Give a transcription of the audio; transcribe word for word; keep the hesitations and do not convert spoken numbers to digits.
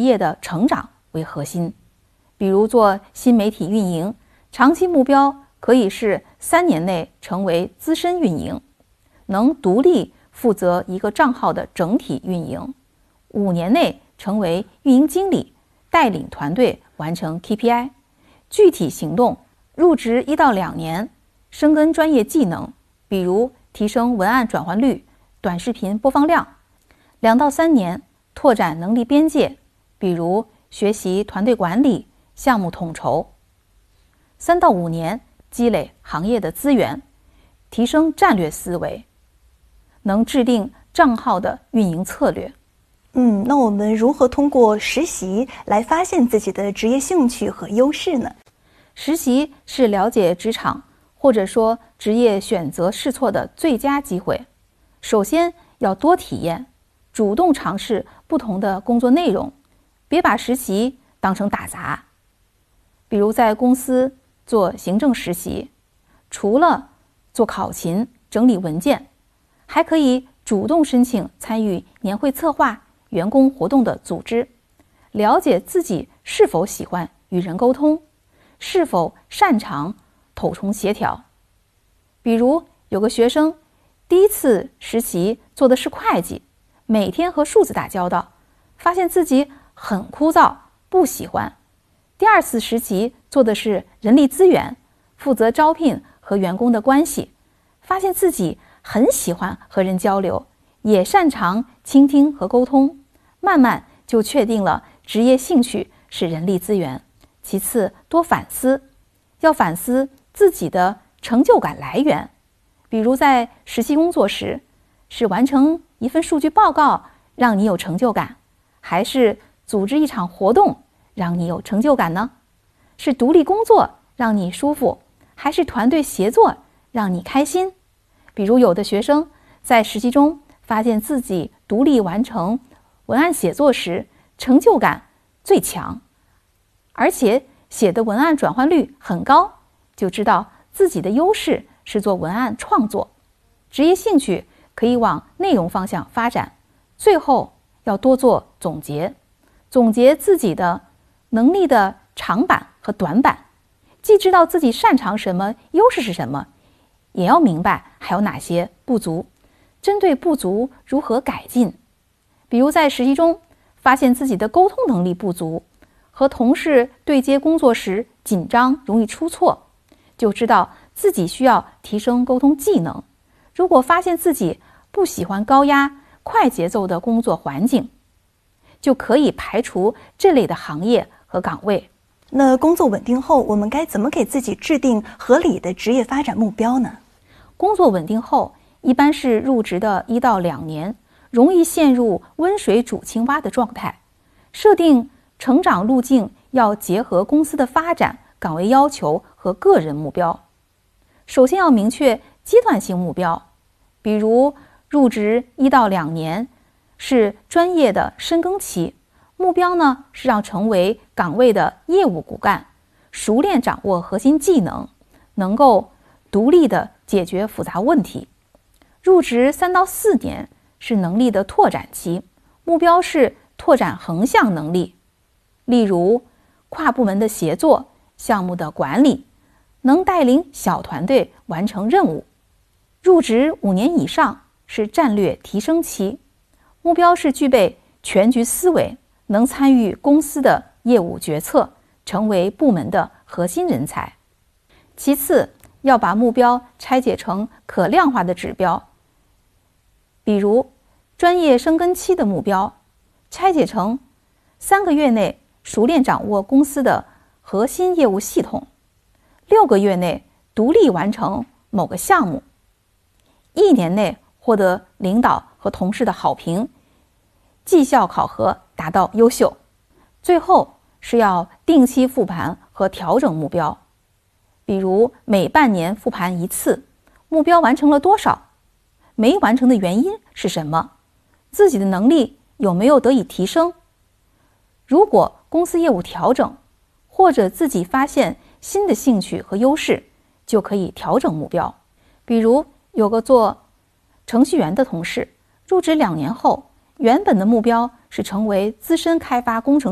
业的成长为核心。比如做新媒体运营，长期目标可以是三年内成为资深运营，能独立负责一个账号的整体运营，五年内成为运营经理，带领团队完成 K P I。 具体行动，入职一到两年，深耕专业技能，比如提升文案转换率、短视频播放量；两到三年，拓展能力边界，比如学习团队管理、项目统筹；三到五年，积累行业的资源，提升战略思维，能制定账号的运营策略。 嗯，那我们如何通过实习来发现自己的职业兴趣和优势呢？ 实习是了解职场或者说职业选择试错的最佳机会。首先要多体验，主动尝试不同的工作内容，别把实习当成打杂。比如在公司做行政实习，除了做考勤、整理文件，还可以主动申请参与年会策划、员工活动的组织，了解自己是否喜欢与人沟通，是否擅长头重协调。比如有个学生第一次实习做的是会计，每天和数字打交道，发现自己很枯燥，不喜欢。第二次实习做的是人力资源，负责招聘和员工的关系，发现自己很喜欢和人交流，也擅长倾听和沟通，慢慢就确定了职业兴趣是人力资源。其次，多反思，要反思自己的成就感来源。比如在实习工作时，是完成一份数据报告让你有成就感，还是组织一场活动让你有成就感呢？是独立工作让你舒服，还是团队协作让你开心？比如有的学生在实习中发现自己独立完成文案写作时成就感最强，而且写的文案转换率很高，就知道自己的优势是做文案创作。职业兴趣可以往内容方向发展。最后要多做总结，总结自己的能力的长板和短板，既知道自己擅长什么，优势是什么，也要明白还有哪些不足，针对不足如何改进。比如在实习中发现自己的沟通能力不足，和同事对接工作时紧张容易出错，就知道自己需要提升沟通技能。如果发现自己不喜欢高压快节奏的工作环境，就可以排除这类的行业和岗位。 那工作稳定后，我们该怎么给自己制定合理的职业发展目标呢？ 工作稳定后，一般是入职的一到两年，容易陷入温水煮青蛙的状态。设定成长路径要结合公司的发展、岗位要求和个人目标。首先要明确阶段性目标，比如入职一到两年是专业的深耕期，目标呢是要成为岗位的业务骨干，熟练掌握核心技能，能够独立的解决复杂问题。入职三到四年是能力的拓展期，目标是拓展横向能力，例如跨部门的协作、项目的管理，能带领小团队完成任务。入职五年以上是战略提升期，目标是具备全局思维，能参与公司的业务决策，成为部门的核心人才。其次，要把目标拆解成可量化的指标，比如专业深耕期的目标拆解成三个月内熟练掌握公司的核心业务系统，六个月内独立完成某个项目，一年内获得领导和同事的好评，绩效考核达到优秀。最后是要定期复盘和调整目标，比如每半年复盘一次，目标完成了多少，没完成的原因是什么，自己的能力有没有得以提升。如果公司业务调整，或者自己发现新的兴趣和优势，就可以调整目标。比如有个做程序员的同事，入职两年后，原本的目标是成为资深开发工程